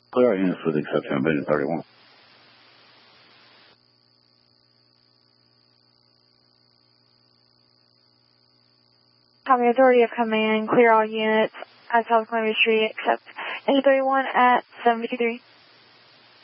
Clear all units with the exception of Vision 31. Copy, authority of command, clear all units at South Columbia Street except Engine 31 at 753.